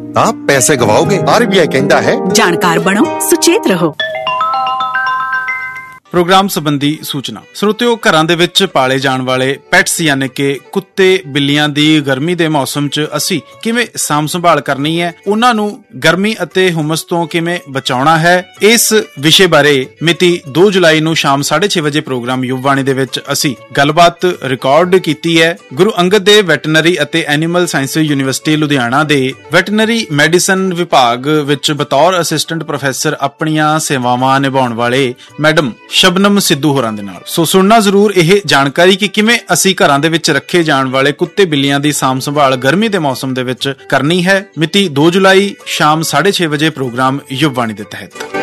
आप पैसे गवाओगे। RBI कहता है जानकार बनो, सुचेत रहो। ਪ੍ਰੋਗਰਾਮ ਸੰਬੰਧੀ ਸੂਚਨਾ। ਸਰੋਤਿਓ, ਘਰਾਂ ਦੇ ਵਿੱਚ ਪਾਲੇ ਜਾਣ ਵਾਲੇ ਪੈਟਸ ਯਾਨੀ ਕਿ ਕੁੱਤੇ ਬਿੱਲੀਆਂ ਦੀ ਗਰਮੀ ਦੇ ਮੌਸਮ 'ਚ ਅਸੀਂ ਕਿਵੇਂ ਸਾਂਭ ਸੰਭਾਲ ਕਰਨੀ ਹੈ, ਉਹਨਾਂ ਨੂੰ ਗਰਮੀ ਅਤੇ ਹੁਮਸ ਤੋਂ ਕਿਵੇਂ ਬਚਾਉਣਾ ਹੈ, ਇਸ ਵਿਸ਼ੇ ਬਾਰੇ ਮਿਤੀ 2 ਜੁਲਾਈ ਨੂੰ ਸ਼ਾਮ 6:30 ਵਜੇ ਪ੍ਰੋਗਰਾਮ ਯੁਵਵਾਣੀ ਦੇ ਵਿੱਚ ਅਸੀਂ ਗੱਲਬਾਤ ਰਿਕਾਰਡ ਕੀਤੀ ਹੈ। ਗੁਰੂ ਅੰਗਦ ਦੇਵ ਵੈਟਰਨਰੀ ਅਤੇ ਐਨੀਮਲ ਸਾਇੰਸਿਜ਼ ਯੂਨੀਵਰਸਿਟੀ ਲੁਧਿਆਣਾ ਦੇ ਵੈਟਰਨਰੀ ਮੈਡੀਸਨ ਵਿਭਾਗ ਵਿੱਚ ਬਤੌਰ ਅਸਿਸਟੈਂਟ ਪ੍ਰੋਫੈਸਰ ਆਪਣੀਆਂ ਸੇਵਾਵਾਂ ਨਿਭਾਉਣ ਵਾਲੇ ਮੈਡਮ ਸ਼ਬਨਮ ਸਿੱਧੂ ਹੋਰਾਂ ਦੇ ਨਾਲ। ਸੋ ਸੁਣਨਾ ਜ਼ਰੂਰ ਇਹ ਜਾਣਕਾਰੀ ਕਿ ਕਿਵੇਂ ਅਸੀਂ ਘਰਾਂ ਦੇ ਵਿੱਚ ਰੱਖੇ ਜਾਣ ਵਾਲੇ ਕੁੱਤੇ ਬਿੱਲੀਆਂ ਦੀ ਸਾਂਭ ਸੰਭਾਲ ਗਰਮੀ ਦੇ ਮੌਸਮ ਦੇ ਵਿੱਚ ਕਰਨੀ ਹੈ। ਮਿਤੀ 2 ਜੁਲਾਈ ਸ਼ਾਮ 6:30 ਵਜੇ ਪ੍ਰੋਗਰਾਮ ਯੁਵਵਾਣੀ ਦੇ ਤਹਿਤ।